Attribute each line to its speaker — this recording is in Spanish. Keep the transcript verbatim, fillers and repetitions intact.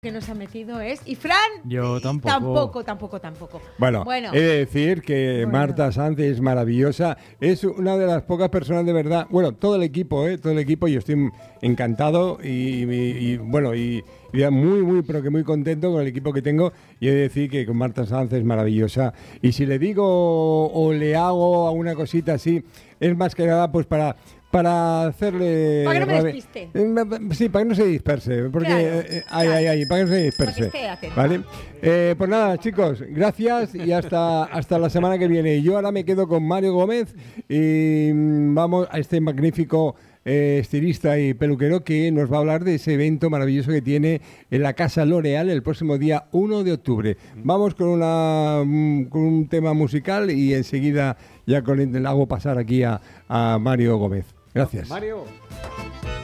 Speaker 1: que nos ha metido es... Y Fran...
Speaker 2: Yo tampoco.
Speaker 1: Tampoco, tampoco, tampoco.
Speaker 3: Bueno,
Speaker 1: bueno.
Speaker 3: he de decir que
Speaker 1: Bueno.
Speaker 3: Marta Sanz es maravillosa. Es una de las pocas personas de verdad... Bueno, todo el equipo, ¿eh? Todo el equipo. Yo estoy encantado y, y, y bueno, y, y muy, muy, pero que muy contento con el equipo que tengo. Y he de decir que con Marta Sanz es maravillosa. Y si le digo o le hago alguna cosita así, es más que nada pues para... Para hacerle...
Speaker 1: Para que no me
Speaker 3: rabe-
Speaker 1: despiste.
Speaker 3: Eh, Sí, para que no se disperse. Porque,
Speaker 1: Claro,
Speaker 3: eh, ay,
Speaker 1: claro.
Speaker 3: ay, ay, para que no se
Speaker 1: Para que
Speaker 3: disperse.
Speaker 1: esté atenta.
Speaker 3: ¿Vale? Eh, pues nada, chicos, gracias y hasta, hasta la semana que viene. Yo ahora me quedo con Mario Gómez y mm, vamos a este magnífico eh, estilista y peluquero que nos va a hablar de ese evento maravilloso que tiene en la Casa L'Oréal el próximo día uno de octubre. Vamos con, una, mm, con un tema musical y enseguida ya con el, hago pasar aquí a, a Mario Gómez. Gracias.
Speaker 2: Mario.